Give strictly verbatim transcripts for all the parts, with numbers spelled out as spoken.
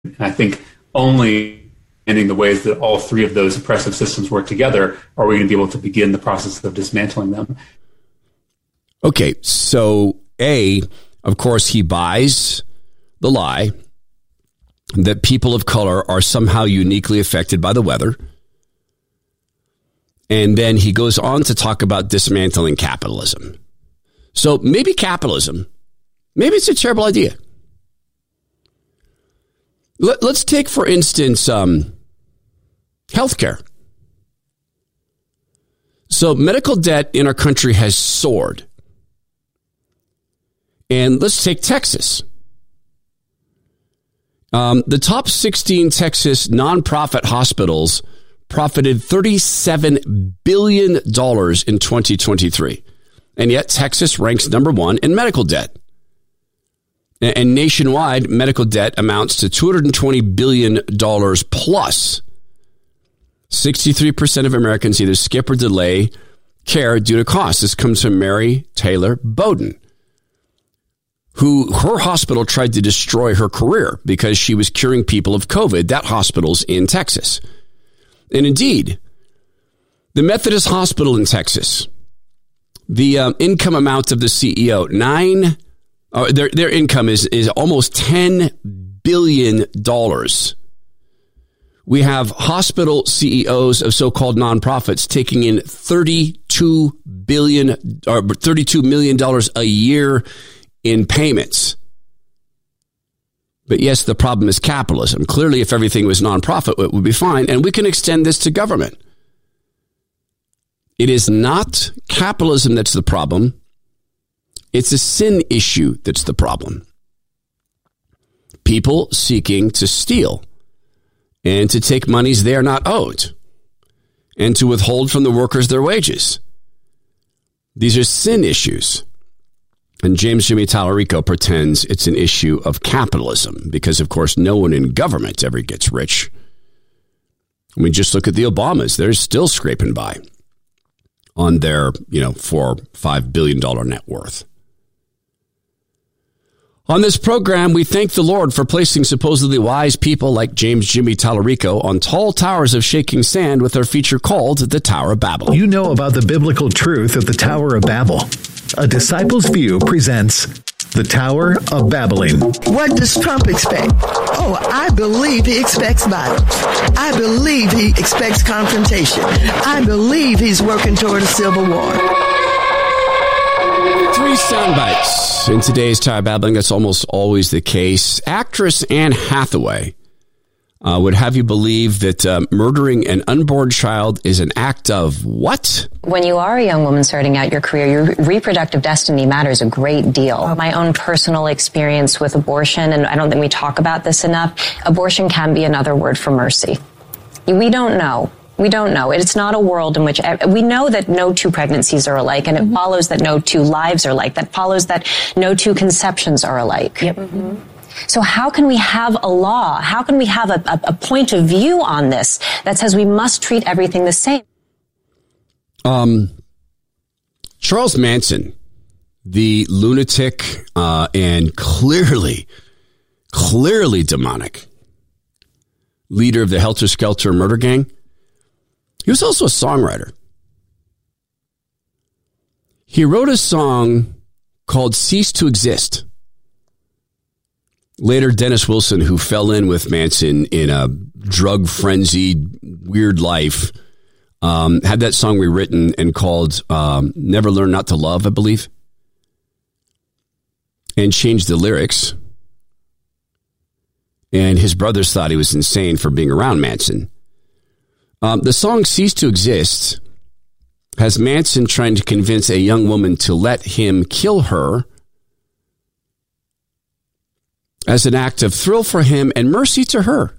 I think only in the ways that all three of those oppressive systems work together are we going to be able to begin the process of dismantling them. Okay, so A, of course, he buys the lie that people of color are somehow uniquely affected by the weather. And then he goes on to talk about dismantling capitalism. So maybe capitalism, maybe it's a terrible idea. Let, let's take, for instance, um, healthcare. So medical debt in our country has soared. And let's take Texas. Um, the top sixteen Texas nonprofit hospitals profited thirty-seven billion dollars in twenty twenty-three. And yet Texas ranks number one in medical debt. And, and nationwide, medical debt amounts to two hundred twenty billion dollars plus. sixty-three percent of Americans either skip or delay care due to costs. This comes from Mary Taylor Bowden, who her hospital tried to destroy her career because she was curing people of COVID. That hospital's in Texas. And indeed, the Methodist Hospital in Texas, the um, income amount of the C E O, nine, uh, their their income is, is almost ten billion dollars. We have hospital C E Os of so-called nonprofits taking in thirty-two billion dollars or thirty-two million dollars a year in payments. But yes, the problem is capitalism. Clearly, if everything was nonprofit, it would be fine. And we can extend this to government. It is not capitalism that's the problem. It's a sin issue that's the problem. People seeking to steal and to take monies they are not owed and to withhold from the workers their wages. These are sin issues. And James Jimmy Tallarico pretends it's an issue of capitalism because, of course, no one in government ever gets rich. I mean, just look at the Obamas. They're still scraping by on their, you know, four, five billion dollar net worth. On this program, we thank the Lord for placing supposedly wise people like James Jimmy Tallarico on tall towers of shaking sand with our feature called The Tower of Babel. You know about the biblical truth of the Tower of Babel. A Disciple's View presents The Tower of Babbling. What does Trump expect? Oh, I believe he expects violence. I believe he expects confrontation. I believe he's working toward a civil war. Three sound bites in today's Tower of Babbling. That's almost always the case. Actress Anne Hathaway uh, would have you believe that uh, murdering an unborn child is an act of what? When you are a young woman starting out your career, your reproductive destiny matters a great deal. My own personal experience with abortion, and I don't think we talk about this enough, abortion can be another word for mercy. We don't know. We don't know. It's not a world in which we know that no two pregnancies are alike, and it follows that no two lives are alike. That follows that no two conceptions are alike. Yep. Mm-hmm. So how can we have a law? How can we have a, a, a point of view on this that says we must treat everything the same? Um, Charles Manson, the lunatic uh, and clearly, clearly demonic leader of the Helter Skelter murder gang, he was also a songwriter. He wrote a song called Cease to Exist. Later, Dennis Wilson, who fell in with Manson in a drug-frenzied, weird life, um, had that song rewritten and called um, Never Learn Not to Love, I believe, and changed the lyrics. And his brothers thought he was insane for being around Manson. Um, the song Cease to Exist has Manson trying to convince a young woman to let him kill her as an act of thrill for him and mercy to her.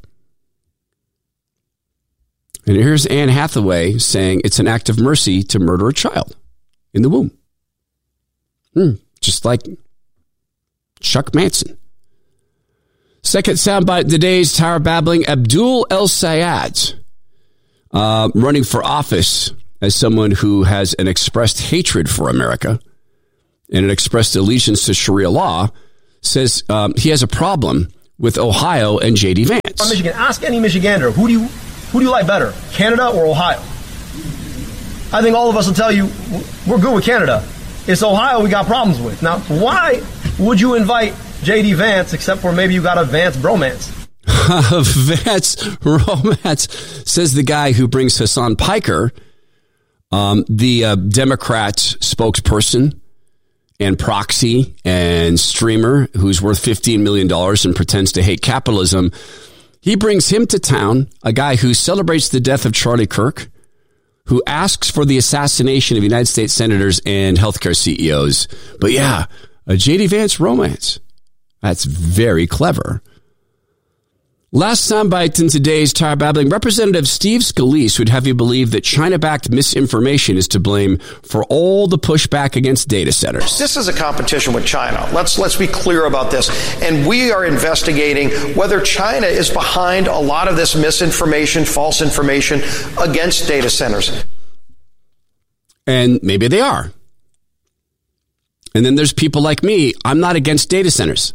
And here's Anne Hathaway saying it's an act of mercy to murder a child in the womb. Hmm, just like Chuck Manson. Second soundbite of today's Tower Babbling, Abdul El Sayed, uh, running for office as someone who has an expressed hatred for America and an expressed allegiance to Sharia law, says um, he has a problem with Ohio and J D Vance. Michigan, ask any Michigander, who do you who do you like better, Canada or Ohio? I think all of us will tell you we're good with Canada. It's Ohio we got problems with. Now, why would you invite J D Vance except for maybe you got a Vance bromance? Vance romance, says the guy who brings Hassan Piker, um, the uh, Democrat spokesperson and proxy and streamer who's worth fifteen million dollars and pretends to hate capitalism. He brings him to town, a guy who celebrates the death of Charlie Kirk, who asks for the assassination of United States senators and healthcare C E Os. But yeah, a J D Vance romance. That's very clever. Last soundbite in today's Tower Babbling, Representative Steve Scalise would have you believe that China-backed misinformation is to blame for all the pushback against data centers. This is a competition with China. Let's let's be clear about this. And we are investigating whether China is behind a lot of this misinformation, false information against data centers. And maybe they are. And then there's people like me. I'm not against data centers.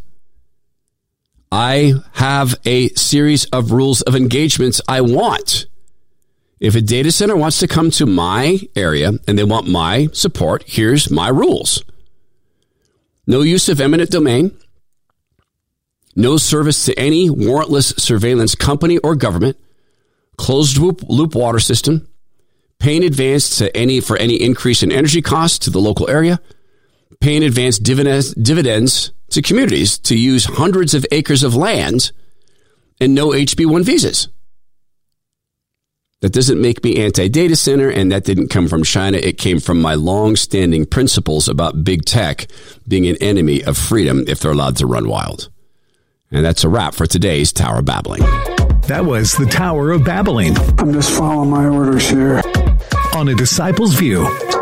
I have a series of rules of engagements I want. If a data center wants to come to my area and they want my support, here's my rules. No use of eminent domain. No service to any warrantless surveillance company or government. Closed loop, loop water system. Pay in advance to any for any increase in energy costs to the local area. Pay in advance dividends, dividends to communities to use hundreds of acres of land and no H B one visas. That doesn't make me anti-data center, and that didn't come from China. It came from my long-standing principles about big tech being an enemy of freedom if they're allowed to run wild. And that's a wrap for today's Tower of Babbling. That was the Tower of Babbling. I'm just following my orders here. On A Disciple's View.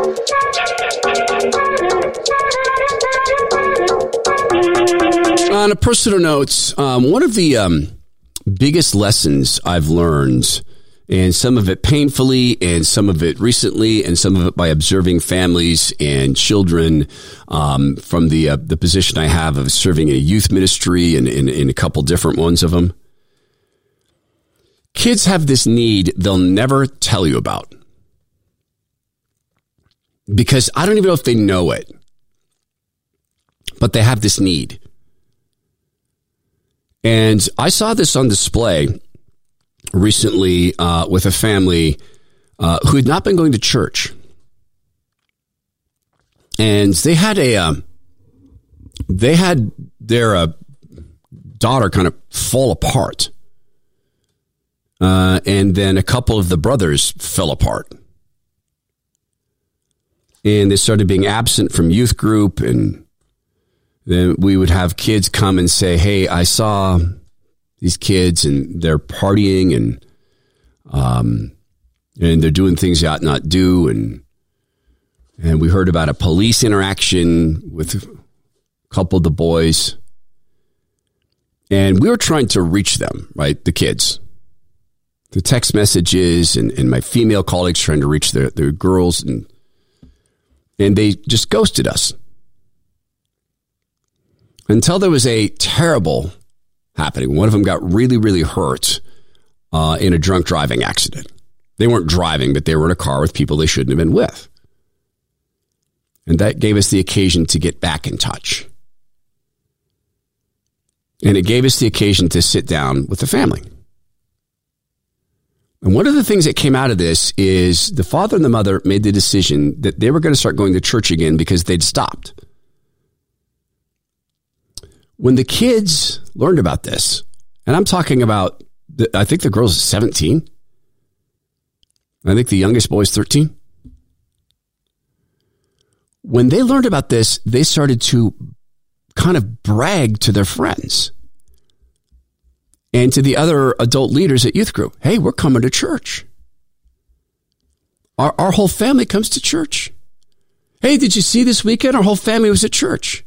On a personal note, um, one of the um, biggest lessons I've learned, and some of it painfully and some of it recently and some of it by observing families and children um, from the uh, the position I have of serving in a youth ministry and in, in a couple different ones of them. Kids have this need they'll never tell you about. Because I don't even know if they know it. But they have this need. And I saw this on display recently uh, with a family uh, who had not been going to church. And they had a, uh, they had their uh, daughter kind of fall apart. Uh, and then a couple of the brothers fell apart. And they started being absent from youth group, and then we would have kids come and say, hey, I saw these kids and they're partying and um, and they're doing things they ought not do. And and we heard about a police interaction with a couple of the boys. And we were trying to reach them, right, the kids. The text messages and, and my female colleagues trying to reach their, their girls. And, and they just ghosted us. Until there was a terrible happening. One of them got really, really hurt uh, in a drunk driving accident. They weren't driving, but they were in a car with people they shouldn't have been with. And that gave us the occasion to get back in touch. And it gave us the occasion to sit down with the family. And one of the things that came out of this is the father and the mother made the decision that they were going to start going to church again because they'd stopped. When the kids learned about this, and I'm talking about, the, I think the girl's seventeen. I think the youngest boy's thirteen. When they learned about this, they started to kind of brag to their friends and to the other adult leaders at youth group. Hey, we're coming to church. Our, our whole family comes to church. Hey, did you see this weekend? Our whole family was at church.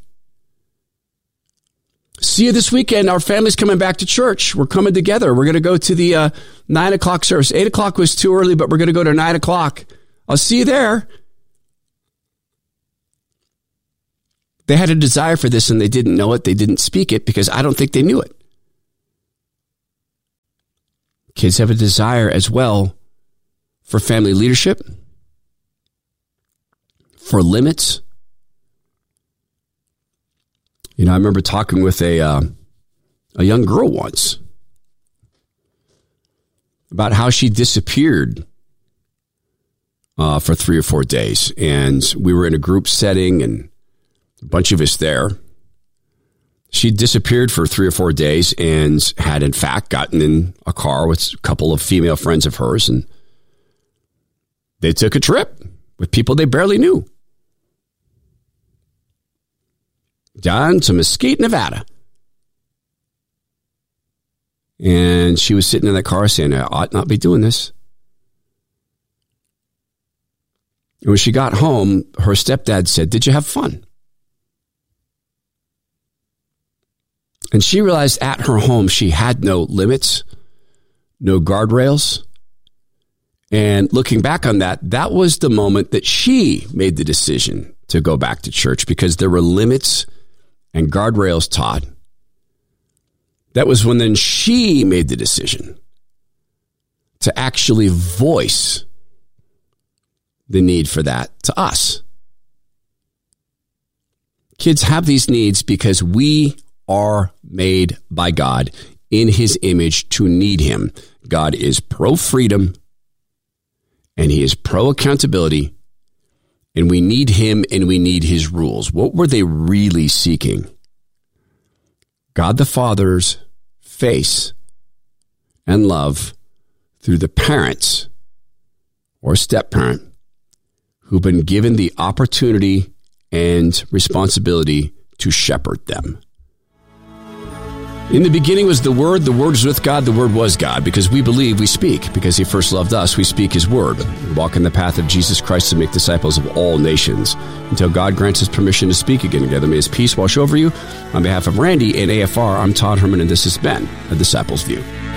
See you this weekend. Our family's coming back to church. We're coming together. We're going to go to the uh, nine o'clock service. Eight o'clock was too early, but we're going to go to nine o'clock. I'll see you there. They had a desire for this and they didn't know it. They didn't speak it because I don't think they knew it. Kids have a desire as well for family leadership, for limits. You know, I remember talking with a uh, a young girl once about how she disappeared uh, for three or four days. And we were in a group setting and a bunch of us there. She disappeared for three or four days and had, in fact, gotten in a car with a couple of female friends of hers. And they took a trip with people they barely knew down to Mesquite, Nevada. And she was sitting in that car saying, I ought not be doing this. And when she got home, her stepdad said, did you have fun? And she realized at her home, she had no limits, no guardrails. And looking back on that, that was the moment that she made the decision to go back to church because there were limits and guardrails taught. That was when then she made the decision to actually voice the need for that to us. Kids have these needs because we are made by God in his image to need him. God is pro-freedom and he is pro-accountability, and we need him and we need his rules. What were they really seeking? God the Father's face and love through the parents or step-parent who've been given the opportunity and responsibility to shepherd them. In the beginning was the Word, the Word was with God, the Word was God. Because we believe, we speak. Because he first loved us, we speak his word. We walk in the path of Jesus Christ to make disciples of all nations. Until God grants us permission to speak again together, may his peace wash over you. On behalf of Randy and A F R, I'm Todd Herman, and this has been A Disciple's View.